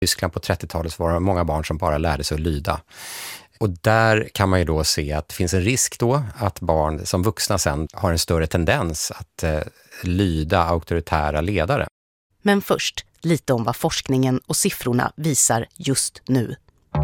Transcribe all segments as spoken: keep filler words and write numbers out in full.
I Tyskland på trettiotalet var det många barn som bara lärde sig att lyda. Och där kan man ju då se att det finns en risk då att barn som vuxna sen har en större tendens att eh, lyda auktoritära ledare. Men först lite om vad forskningen och siffrorna visar just nu.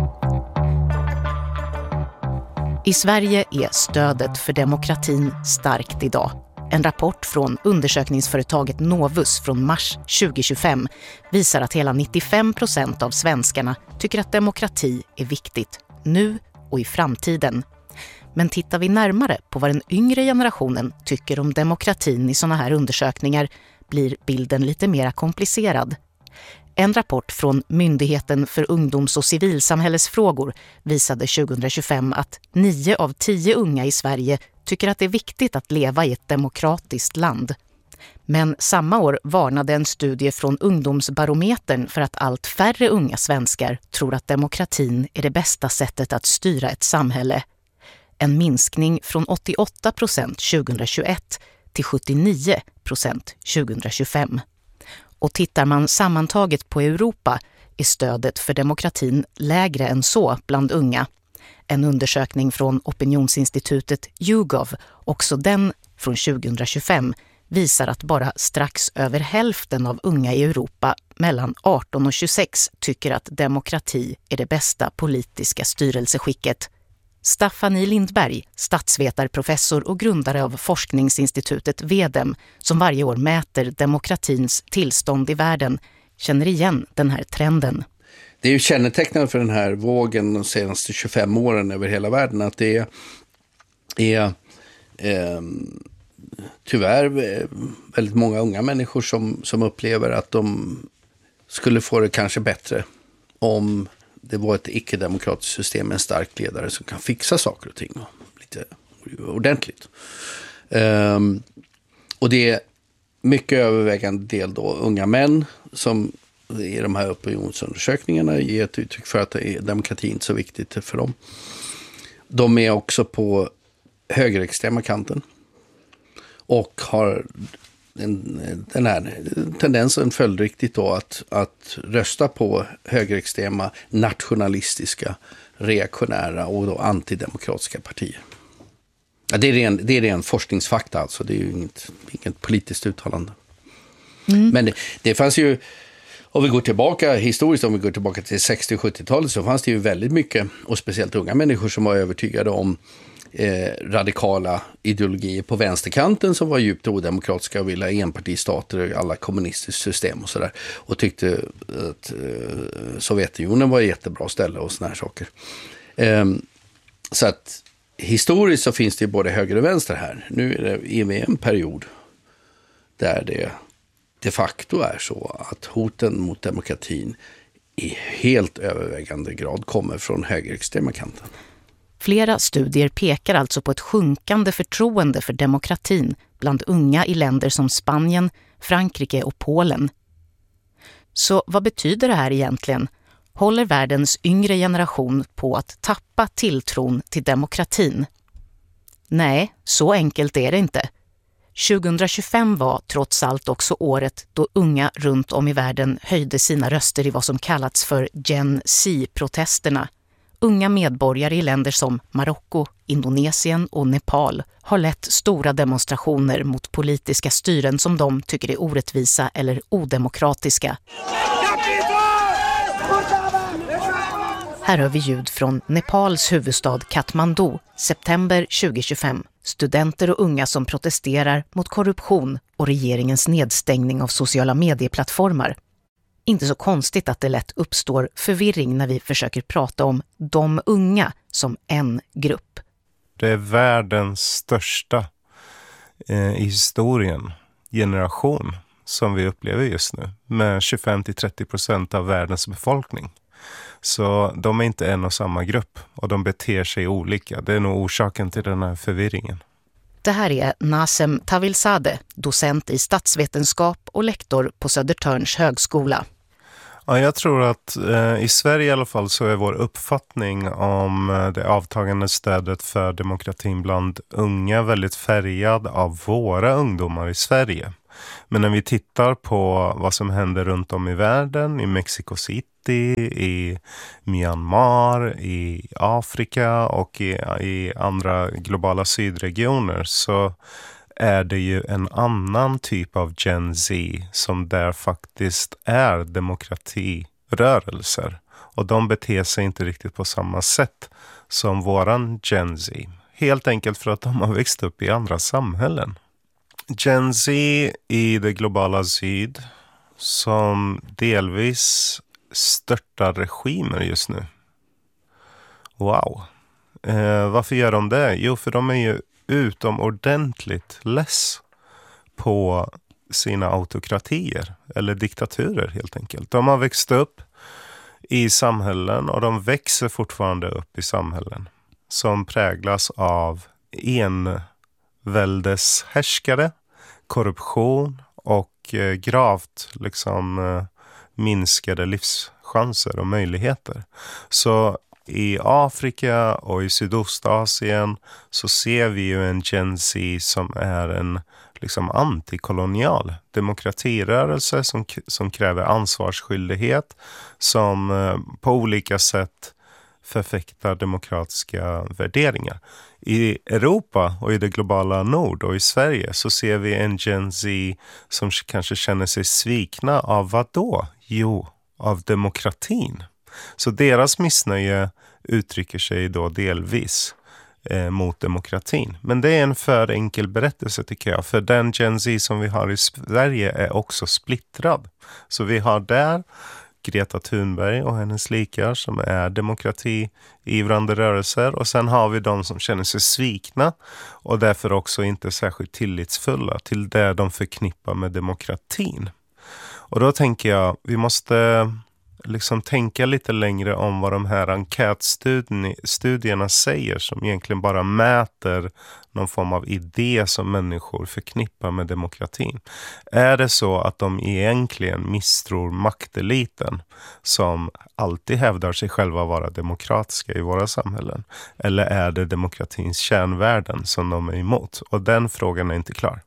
I Sverige är stödet för demokratin starkt idag. En rapport från undersökningsföretaget Novus från mars tjugohundratjugofem visar att hela nittiofem procent av svenskarna tycker att demokrati är viktigt nu och i framtiden. Men tittar vi närmare på vad den yngre generationen tycker om demokratin i sådana här undersökningar blir bilden lite mer komplicerad. En rapport från Myndigheten för ungdoms- och civilsamhällesfrågor visade tjugohundratjugofem att nio av tio unga i Sverige tycker att det är viktigt att leva i ett demokratiskt land. Men samma år varnade en studie från Ungdomsbarometern för att allt färre unga svenskar tror att demokratin är det bästa sättet att styra ett samhälle. En minskning från åttioåtta procent tjugohundratjugoett till sjuttionio procent tjugohundratjugofem. Och tittar man sammantaget på Europa är stödet för demokratin lägre än så bland unga. En undersökning från opinionsinstitutet YouGov, också den från tjugohundratjugofem, visar att bara strax över hälften av unga i Europa mellan arton och tjugosex tycker att demokrati är det bästa politiska styrelseskicket. Staffan Lindberg, statsvetarprofessor och grundare av forskningsinstitutet VEDEM, som varje år mäter demokratins tillstånd i världen, känner igen den här trenden. Det är ju kännetecknande för den här vågen de senaste tjugofem åren över hela världen att det är eh, tyvärr väldigt många unga människor som, som upplever att de skulle få det kanske bättre om det var ett icke-demokratiskt system med en stark ledare som kan fixa saker och ting lite ordentligt. Um, och det är mycket övervägande del då unga män som i de här opinionsundersökningarna ger ett uttryck för att demokrati inte är så viktigt för dem. De är också på högerextrema kanten och har den, den här tendensen följdriktigt då att, att rösta på högerextrema, nationalistiska, reaktionära och då antidemokratiska partier. Ja, det är ren, det är ren forskningsfakta alltså, det är ju inget, inget politiskt uttalande. Mm. Men det, det fanns ju, om vi går tillbaka historiskt, om vi går tillbaka till sextio- och sjuttiotalet så fanns det ju väldigt mycket, och speciellt unga människor som var övertygade om Eh, radikala ideologier på vänsterkanten som var djupt odemokratiska och ville ha enpartistater i alla kommunistiska system och sådär. Och tyckte att eh, Sovjetunionen var ett jättebra ställe och såna här saker. Eh, så att historiskt så finns det ju både höger och vänster här. Nu är det i en period där det de facto är så att hoten mot demokratin i helt övervägande grad kommer från högerextrema kanten. Flera studier pekar alltså på ett sjunkande förtroende för demokratin bland unga i länder som Spanien, Frankrike och Polen. Så vad betyder det här egentligen? Håller världens yngre generation på att tappa tilltron till demokratin? Nej, så enkelt är det inte. tjugohundratjugofem var trots allt också året då unga runt om i världen höjde sina röster i vad som kallats för Gen Z-protesterna. Unga medborgare i länder som Marocko, Indonesien och Nepal har lett stora demonstrationer mot politiska styren som de tycker är orättvisa eller odemokratiska. Här hör vi ljud från Nepals huvudstad Kathmandu, september tjugohundratjugofem. Studenter och unga som protesterar mot korruption och regeringens nedstängning av sociala medieplattformar. Inte så konstigt att det lätt uppstår förvirring när vi försöker prata om de unga som en grupp. Det är världens största eh, i historien generation som vi upplever just nu med tjugofem till trettio procent av världens befolkning. Så de är inte en och samma grupp och de beter sig olika. Det är nog orsaken till den här förvirringen. Det här är Nasem Tavilzadeh, docent i statsvetenskap och lektor på Södertörns högskola. Ja, jag tror att eh, i Sverige i alla fall så är vår uppfattning om eh, det avtagande stödet för demokratin bland unga väldigt färgad av våra ungdomar i Sverige. Men när vi tittar på vad som händer runt om i världen, i Mexico City, i Myanmar, i Afrika och i, i andra globala sydregioner, så är det ju en annan typ av Gen Z som där faktiskt är demokratirörelser. Och de beter sig inte riktigt på samma sätt som våran Gen Z. Helt enkelt för att de har växt upp i andra samhällen. Gen Z i det globala syd som delvis störtar regimer just nu. Wow. Eh, varför gör de det? Jo, för de är ju utomordentligt less på sina autokratier eller diktaturer helt enkelt. De har växt upp i samhällen och de växer fortfarande upp i samhällen som präglas av enväldeshärskare, korruption och eh, gravt liksom eh, minskade livschanser och möjligheter. Så i Afrika och i Sydostasien så ser vi ju en Gen Z som är en liksom antikolonial demokratirörelse som, som kräver ansvarsskyldighet, som eh, på olika sätt förfäktar demokratiska värderingar. I Europa och i det globala nord och i Sverige så ser vi en Gen Z som kanske känner sig svikna av vad då? Jo, av demokratin. Så deras missnöje uttrycker sig då delvis eh, mot demokratin. Men det är en för enkel berättelse tycker jag. För den Gen Z som vi har i Sverige är också splittrad. Så vi har där Greta Thunberg och hennes likar som är demokratiivrande rörelser. Och sen har vi de som känner sig svikna och därför också inte särskilt tillitsfulla till det de förknippar med demokratin. Och då tänker jag, vi måste liksom tänka lite längre om vad de här enkätstudierna säger som egentligen bara mäter någon form av idé som människor förknippar med demokratin. Är det så att de egentligen misstror makteliten som alltid hävdar sig själva vara demokratiska i våra samhällen? Eller är det demokratins kärnvärden som de är emot? Och den frågan är inte klar.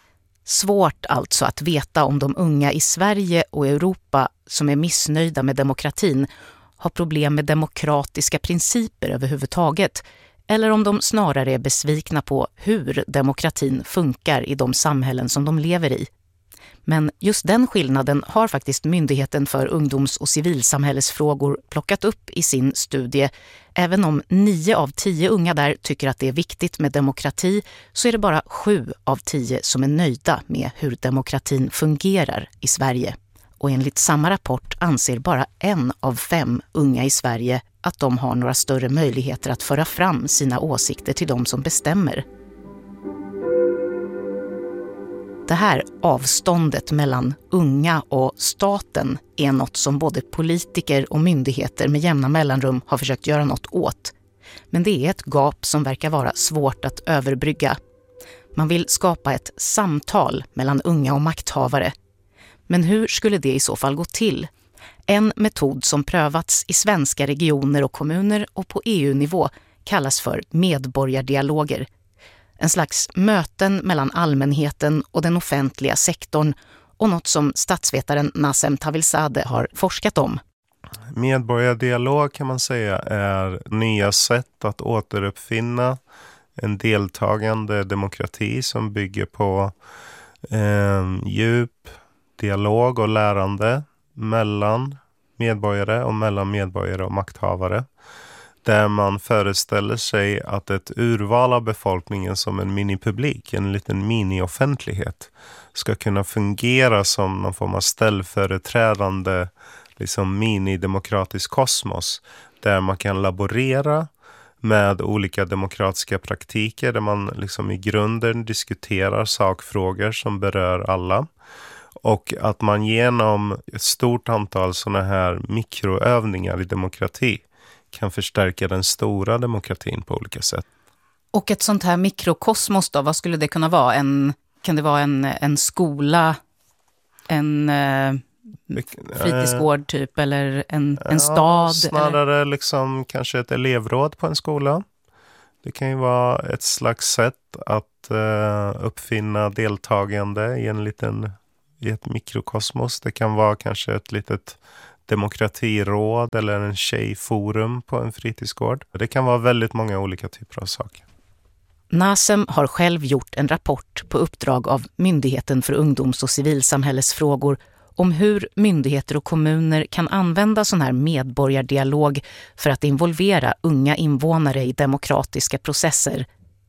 Svårt alltså att veta om de unga i Sverige och Europa som är missnöjda med demokratin har problem med demokratiska principer överhuvudtaget, eller om de snarare är besvikna på hur demokratin funkar i de samhällen som de lever i. Men just den skillnaden har faktiskt Myndigheten för ungdoms- och civilsamhällesfrågor plockat upp i sin studie. Även om nio av tio unga där tycker att det är viktigt med demokrati så är det bara sju av tio som är nöjda med hur demokratin fungerar i Sverige. Och enligt samma rapport anser bara en av fem unga i Sverige att de har några större möjligheter att föra fram sina åsikter till de som bestämmer. Det här avståndet mellan unga och staten är något som både politiker och myndigheter med jämna mellanrum har försökt göra något åt. Men det är ett gap som verkar vara svårt att överbrygga. Man vill skapa ett samtal mellan unga och makthavare. Men hur skulle det i så fall gå till? En metod som prövats i svenska regioner och kommuner och på E U-nivå kallas för medborgardialoger. En slags möten mellan allmänheten och den offentliga sektorn och något som statsvetaren Nazem Tavilzadeh har forskat om. Medborgardialog kan man säga är nya sätt att återuppfinna en deltagande demokrati som bygger på eh, djup dialog och lärande mellan medborgare och mellan medborgare och makthavare. Där man föreställer sig att ett urval av befolkningen som en minipublik, en liten mini-offentlighet, ska kunna fungera som någon form av ställföreträdande liksom mini-demokratisk kosmos. Där man kan laborera med olika demokratiska praktiker där man liksom i grunden diskuterar sakfrågor som berör alla. Och att man genom ett stort antal sådana här mikroövningar i demokrati kan förstärka den stora demokratin på olika sätt. Och ett sånt här mikrokosmos då, vad skulle det kunna vara? En, kan det vara en, en skola, en eh, fritidsgård typ, eller en, en ja, stad? Snarare eller? liksom kanske ett elevråd på en skola. Det kan ju vara ett slags sätt att uh, uppfinna deltagande i en liten, i ett mikrokosmos. Det kan vara kanske ett litet demokratiråd eller en tjejforum på en fritidsgård. Det kan vara väldigt många olika typer av saker. Nasem har själv gjort en rapport på uppdrag av Myndigheten för ungdoms- och civilsamhällesfrågor om hur myndigheter och kommuner kan använda sån här medborgardialog för att involvera unga invånare i demokratiska processer.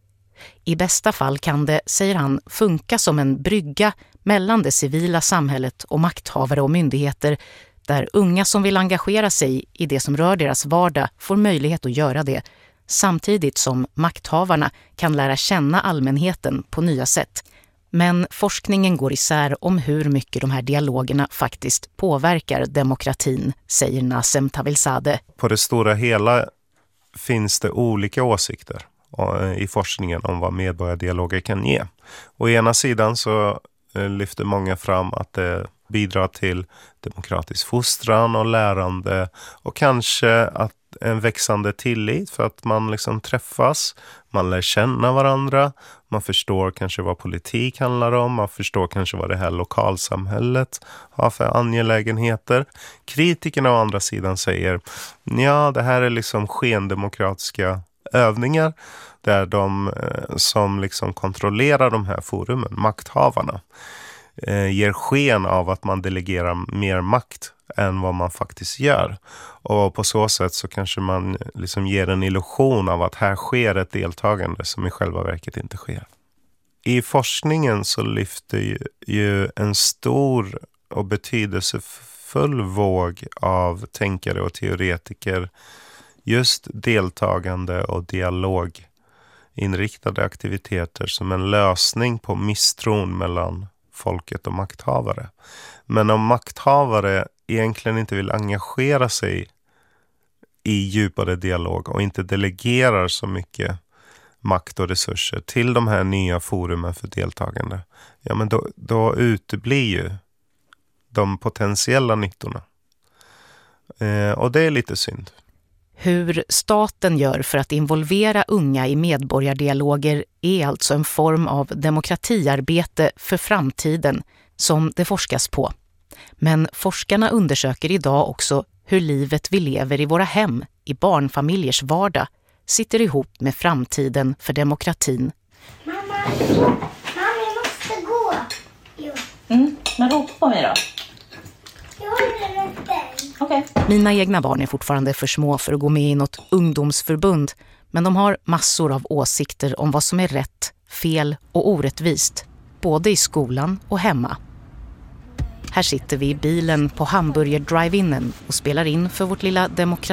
I bästa fall kan det, säger han, funka som en brygga mellan det civila samhället och makthavare och myndigheter, där unga som vill engagera sig i det som rör deras vardag får möjlighet att göra det, samtidigt som makthavarna kan lära känna allmänheten på nya sätt. Men forskningen går isär om hur mycket de här dialogerna faktiskt påverkar demokratin, säger Nasem Tavilzadeh. På det stora hela finns det olika åsikter i forskningen om vad medborgardialoger kan ge. Å ena sidan så lyfter många fram att det bidrar till demokratisk fostran och lärande och kanske att en växande tillit för att man liksom träffas, man lär känna varandra, man förstår kanske vad politik handlar om, man förstår kanske vad det här lokalsamhället har för angelägenheter. Kritikerna å andra sidan säger, ja, det här är liksom skendemokratiska övningar där de som liksom kontrollerar de här forumen, makthavarna, ger sken av att man delegerar mer makt än vad man faktiskt gör. Och på så sätt så kanske man liksom ger en illusion av att här sker ett deltagande som i själva verket inte sker. I forskningen så lyfter ju, ju en stor och betydelsefull våg av tänkare och teoretiker just deltagande och dialoginriktade aktiviteter som en lösning på misstron mellan folket och makthavare. Men om makthavare egentligen inte vill engagera sig i djupare dialog och inte delegerar så mycket makt och resurser till de här nya forumen för deltagande, ja men då, då uteblir ju de potentiella nyttorna. Eh, och det är lite synd. Hur staten gör för att involvera unga i medborgardialoger är alltså en form av demokratiarbete för framtiden som det forskas på. Men forskarna undersöker idag också hur livet vi lever i våra hem, i barnfamiljers vardag, sitter ihop med framtiden för demokratin. Mamma, mamma, jag måste gå. Jo. Mm, men ropa på mig då. Jag håller runt dig. Okay. Mina egna barn är fortfarande för små för att gå med i något ungdomsförbund, men de har massor av åsikter om vad som är rätt, fel och orättvist, både i skolan och hemma. Här sitter vi i bilen på Hamburger Drive-inen och spelar in för vårt lilla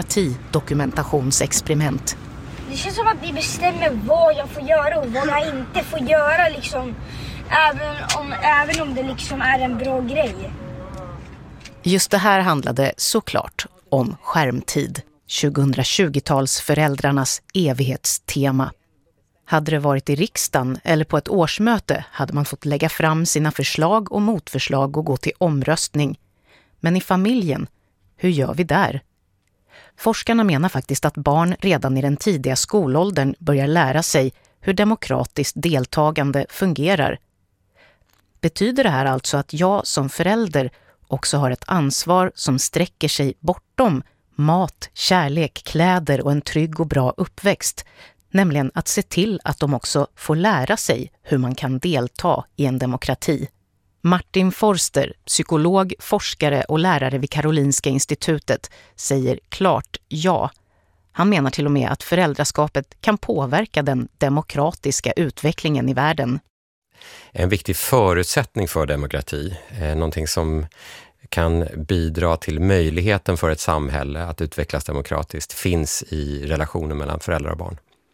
demokratidokumentationsexperiment. Det känns som att vi bestämmer vad jag får göra och vad jag inte får göra, liksom, även om, även om det liksom är en bra grej. Just det här handlade såklart om skärmtid, tjugohundratjugotalsföräldrarnas evighetstema. Hade det varit i riksdagen eller på ett årsmöte hade man fått lägga fram sina förslag och motförslag och gå till omröstning. Men i familjen, hur gör vi där? Forskarna menar faktiskt att barn redan i den tidiga skolåldern börjar lära sig hur demokratiskt deltagande fungerar. Betyder det här alltså att jag som förälder också har ett ansvar som sträcker sig bortom mat, kärlek, kläder och en trygg och bra uppväxt, nämligen att se till att de också får lära sig hur man kan delta i en demokrati. Martin Forster, psykolog, forskare och lärare vid Karolinska institutet, säger klart ja. Han menar till och med att föräldraskapet kan påverka den demokratiska utvecklingen i världen. En viktig förutsättning för demokrati, eh, någonting som kan bidra till möjligheten för ett samhälle att utvecklas demokratiskt, finns i relationen mellan föräldrar och barn.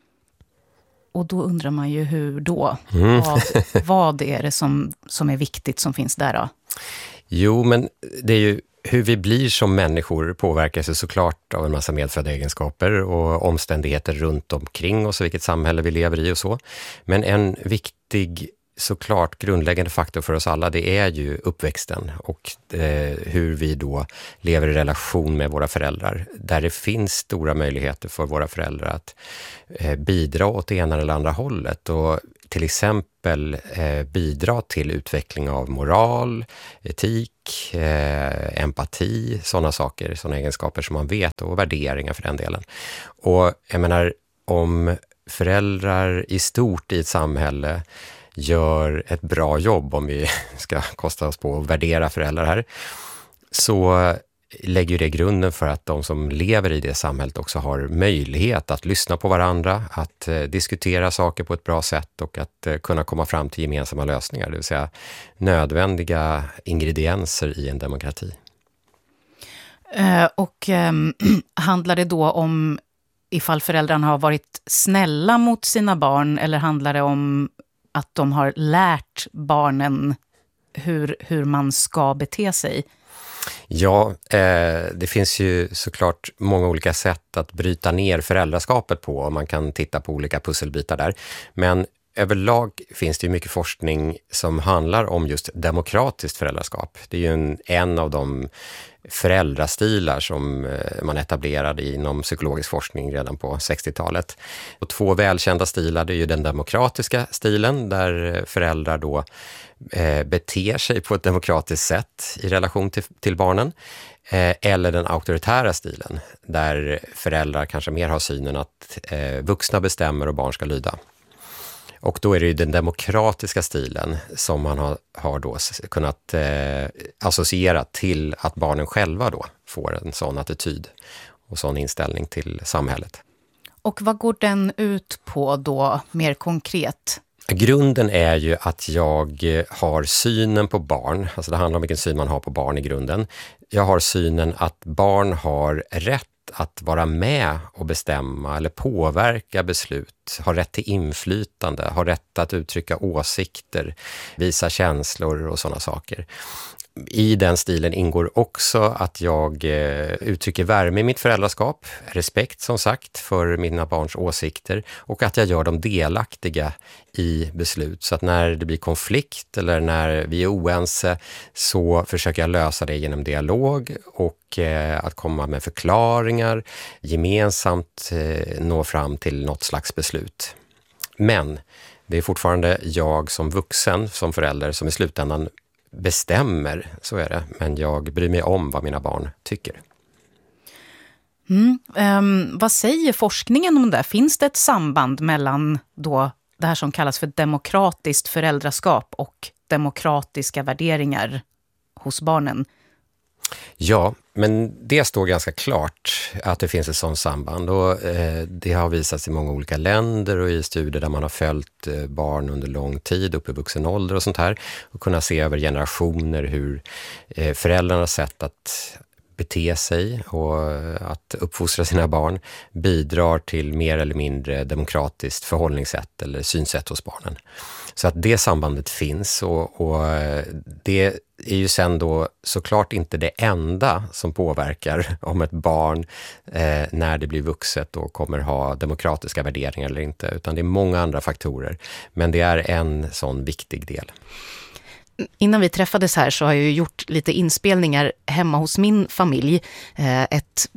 Och då undrar man ju hur då? Mm. Vad, vad är det som, som är viktigt som finns där då? Jo, men det är ju hur vi blir som människor påverkas ju såklart av en massa medfödda egenskaper och omständigheter runt omkring oss och vilket samhälle vi lever i och så. Men en viktig såklart grundläggande faktor för oss alla, det är ju uppväxten och eh, hur vi då lever i relation med våra föräldrar. Där det finns stora möjligheter för våra föräldrar att eh, bidra åt det ena eller andra hållet och till exempel eh, bidra till utveckling av moral, etik, eh, empati, sådana saker, sådana egenskaper som man vet och värderingar för den delen. Och jag menar, om föräldrar i stort i ett samhälle gör ett bra jobb, om vi ska kosta oss på att värdera föräldrar här, så lägger det grunden för att de som lever i det samhället också har möjlighet att lyssna på varandra, att eh, diskutera saker på ett bra sätt och att eh, kunna komma fram till gemensamma lösningar, det vill säga nödvändiga ingredienser i en demokrati. Eh, och eh, handlar det då om ifall föräldrarna har varit snälla mot sina barn, eller handlar det om att de har lärt barnen hur, hur man ska bete sig? Ja, eh, det finns ju såklart många olika sätt att bryta ner föräldraskapet på, och man kan titta på olika pusselbitar där. Men överlag finns det ju mycket forskning som handlar om just demokratiskt föräldraskap. Det är ju en, en av de föräldrastilar som man etablerade inom psykologisk forskning redan på sextiotalet. Och två välkända stilar, det är ju den demokratiska stilen där föräldrar då eh, beter sig på ett demokratiskt sätt i relation till, till barnen. Eh, eller den auktoritära stilen där föräldrar kanske mer har synen att eh, vuxna bestämmer och barn ska lyda. Och då är det ju den demokratiska stilen som man har, har då kunnat eh, associera till att barnen själva då får en sån attityd och sån inställning till samhället. Och vad går den ut på då mer konkret? Grunden är ju att jag har synen på barn, alltså det handlar om vilken syn man har på barn i grunden. Jag har synen att barn har rätt att vara med och bestämma eller påverka beslut, ha rätt till inflytande, ha rätt att uttrycka åsikter, visa känslor och sådana saker. I den stilen ingår också att jag eh, uttrycker värme i mitt föräldraskap, respekt som sagt för mina barns åsikter, och att jag gör dem delaktiga i beslut. Så att när det blir konflikt eller när vi är oense så försöker jag lösa det genom dialog och eh, att komma med förklaringar, gemensamt eh, nå fram till något slags beslut. Men det är fortfarande jag som vuxen, som förälder, som i slutändan bestämmer, så är det. Men jag bryr mig om vad mina barn tycker. Mm, um, vad säger forskningen om det? Finns det ett samband mellan då det här som kallas för demokratiskt föräldraskap och demokratiska värderingar hos barnen? Ja, men det står ganska klart att det finns ett sådant samband, och eh, det har visats i många olika länder och i studier där man har följt eh, barn under lång tid upp i vuxen ålder och sånt här, och kunna se över generationer hur eh, föräldrarnas sätt att bete sig och att uppfostra sina barn bidrar till mer eller mindre demokratiskt förhållningssätt eller synsätt hos barnen. Så att det sambandet finns, och, och det är ju sen då såklart inte det enda som påverkar om ett barn eh, när det blir vuxet och kommer ha demokratiska värderingar eller inte, utan det är många andra faktorer. Men det är en sån viktig del. Innan vi träffades här så har jag ju gjort lite inspelningar hemma hos min familj. Ett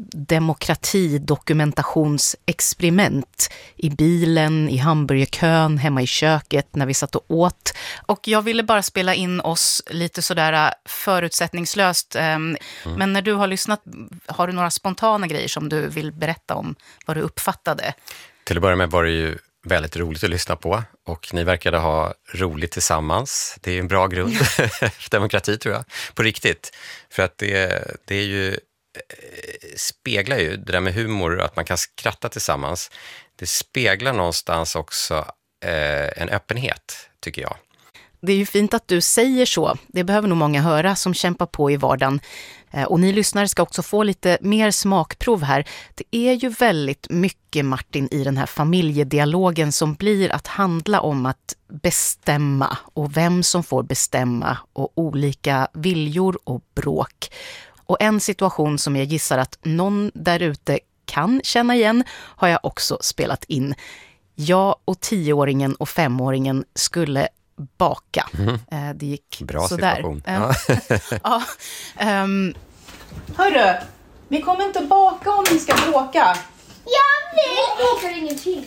demokratidokumentationsexperiment i bilen, i hamburgerkön, hemma i köket när vi satt och åt. Och jag ville bara spela in oss lite sådär förutsättningslöst. Mm. Men när du har lyssnat, har du några spontana grejer som du vill berätta om vad du uppfattade? Till att börja med var det ju väldigt roligt att lyssna på, och ni verkade ha roligt tillsammans. Det är en bra grund för demokrati, tror jag, på riktigt. För att det, det är ju, speglar ju det där med humor, att man kan skratta tillsammans. Det speglar någonstans också eh, en öppenhet, tycker jag. Det är ju fint att du säger så. Det behöver nog många höra som kämpar på i vardagen. Och ni lyssnare ska också få lite mer smakprov här. Det är ju väldigt mycket, Martin, i den här familjedialogen som blir att handla om att bestämma och vem som får bestämma och olika viljor och bråk. Och en situation som jag gissar att någon där ute kan känna igen har jag också spelat in. Jag och tioåringen och femåringen skulle baka. Mm. Det gick Bra sådär. Situation. Ja. ja. Um, hörru, vi kommer inte baka om vi ska bråka. Jag vet! Jag bråkar ingenting.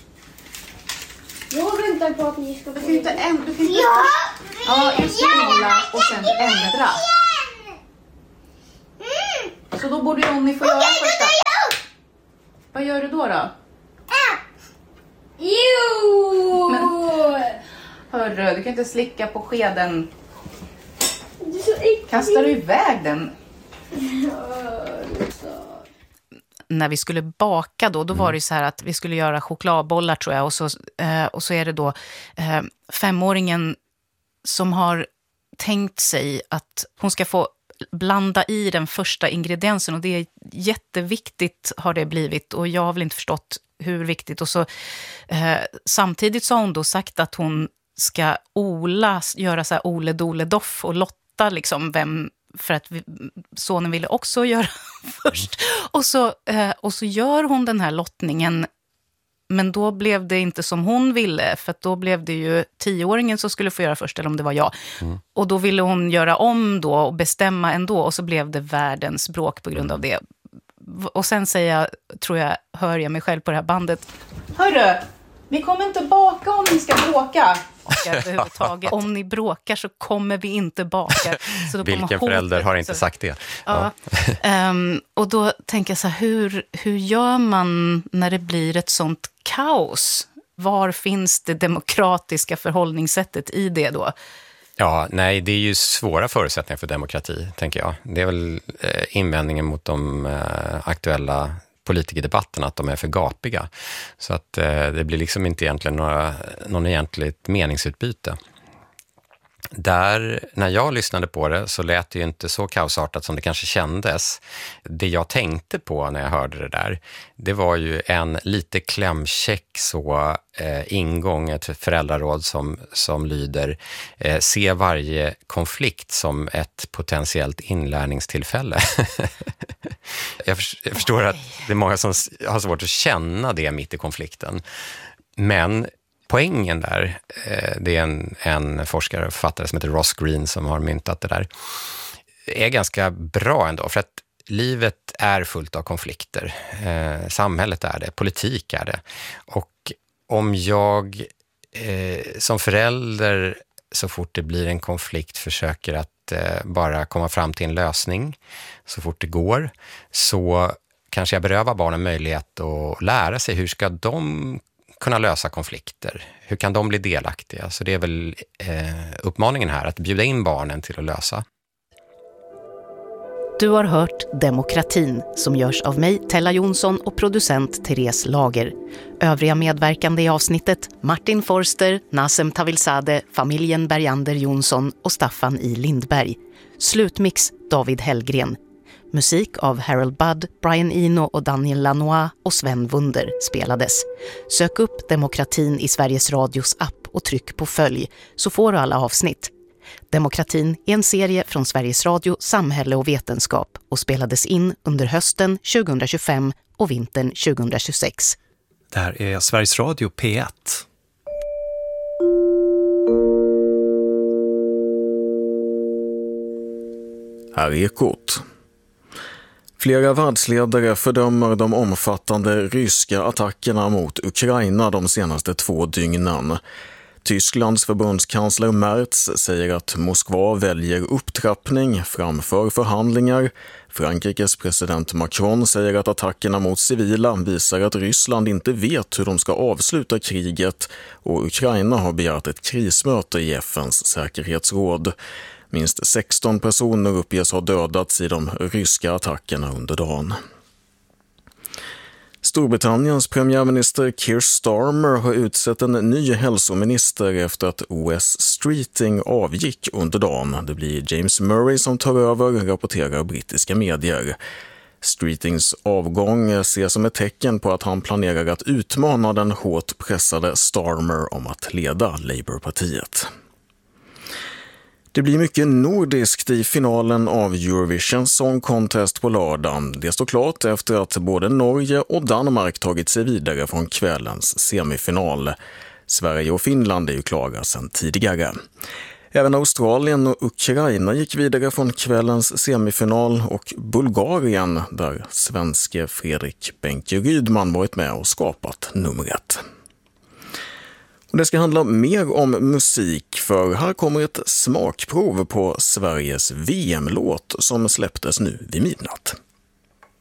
Jag väntar på att ni ska Du kan inte ändra. Du kan inte ja, ja, just spola och sen ändra. Mm. Så då borde Jonny få göra första. Vad gör du då då? Jo! Men, hörru, du kan inte slicka på skeden. Du är så äcklig. Kastar du iväg den? När vi skulle baka då, då var det ju så här att vi skulle göra chokladbollar tror jag. Och så, eh, och så är det då eh, femåringen som har tänkt sig att hon ska få blanda i den första ingrediensen. Och det är jätteviktigt har det blivit. Och jag har väl inte förstått hur viktigt. Och så eh, samtidigt så har hon då sagt att hon ska ola, göra så här ole dole doff och lotta liksom vem, för att vi, sonen ville också göra först. Och så, eh, och så gör hon den här lottningen, men då blev det inte som hon ville, för att då blev det ju tioåringen som skulle få göra först, eller om det var jag. Mm. Och då ville hon göra om då och bestämma ändå, och så blev det världens bråk på grund av det. Och sen säger jag, tror jag, hör jag mig själv på det här bandet. Hörru, vi kommer inte baka om vi ska bråka. Överhuvudtaget. Om ni bråkar så kommer vi inte baka. Så då Vilken förälder har inte sagt det? Ja. Ja. Um, och då tänker jag så här, hur, hur gör man när det blir ett sånt kaos? Var finns det demokratiska förhållningssättet i det då? Ja, nej, det är ju svåra förutsättningar för demokrati, tänker jag. Det är väl eh, invändningen mot de eh, aktuella politikerdebatterna, att de är för gapiga. Så att eh, det blir liksom inte egentligen några, någon egentligt meningsutbyte. Där, när jag lyssnade på det så lät det ju inte så kaosartat som det kanske kändes. Det jag tänkte på när jag hörde det där, det var ju en lite klämkäck så eh, ingång, ett föräldraråd som, som lyder eh, se varje konflikt som ett potentiellt inlärningstillfälle. jag, för, jag förstår att det är många som har svårt att känna det mitt i konflikten. Men poängen där, det är en, en forskare och författare som heter Ross Green som har myntat det där, är ganska bra ändå, för att livet är fullt av konflikter. Eh, samhället är det, politik är det. Och om jag eh, som förälder så fort det blir en konflikt försöker att eh, bara komma fram till en lösning så fort det går, så kanske jag berövar barnen möjlighet att lära sig hur ska de kunna lösa konflikter. Hur kan de bli delaktiga? Så det är väl eh, uppmaningen här, att bjuda in barnen till att lösa. Du har hört Demokratin som görs av mig, Tella Jonsson, och producent Therese Lager. Övriga medverkande i avsnittet: Martin Forster, Nasem Tavilzade, familjen Bergander Jonsson och Staffan I. Lindberg. Slutmix David Hellgren. Musik av Harold Budd, Brian Eno och Daniel Lanois och Sven Wunder spelades. Sök upp Demokratin i Sveriges Radios app och tryck på följ så får du alla avsnitt. Demokratin är en serie från Sveriges Radio, Samhälle och Vetenskap och spelades in under hösten tjugohundratjugofem och vintern tjugohundratjugosex. Det här är Sveriges Radio P ett. Här är Ekot. Flera världsledare fördömer de omfattande ryska attackerna mot Ukraina de senaste två dygnen. Tysklands förbundskansler Merz säger att Moskva väljer upptrappning framför förhandlingar. Frankrikes president Macron säger att attackerna mot civila visar att Ryssland inte vet hur de ska avsluta kriget, och Ukraina har begärt ett krismöte i F N:s säkerhetsråd. Minst sexton personer uppges ha dödats i de ryska attackerna under dagen. Storbritanniens premiärminister Keir Starmer har utsett en ny hälsominister efter att Wes Streeting avgick under dagen. Det blir James Murray som tar över, rapporterar brittiska medier. Streetings avgång ses som ett tecken på att han planerar att utmana den hårt pressade Starmer om att leda Labourpartiet. Det blir mycket nordiskt i finalen av Eurovision Song Contest på lördag. Det står klart efter att både Norge och Danmark tagit sig vidare från kvällens semifinal. Sverige och Finland är ju klara sedan tidigare. Även Australien och Ukraina gick vidare från kvällens semifinal och Bulgarien där svenske Fredrik Benke Rydman varit med och skapat numret. Och det ska handla mer om musik för här kommer ett smakprov på Sveriges V M-låt som släpptes nu vid midnatt.